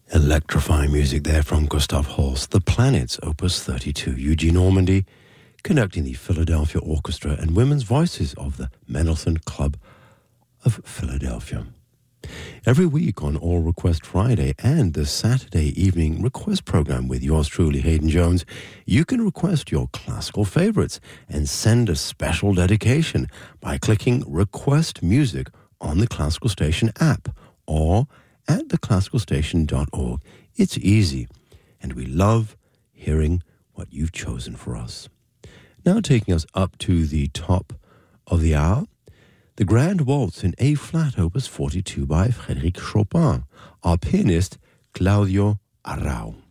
Electrifying music there from Gustav Holst, The Planets, Opus 32, Eugene Ormandy, conducting the Philadelphia Orchestra and women's voices of the Mendelssohn Club of Philadelphia. Every week on All Request Friday and the Saturday evening request program with yours truly, Hayden Jones, you can request your classical favorites and send a special dedication by clicking Request Music on the Classical Station app or at theclassicalstation.org. It's easy, and we love hearing what you've chosen for us. Now taking us up to the top of the hour, the Grand Waltz in A-flat, Opus 42 by Frédéric Chopin, our pianist Claudio Arrau.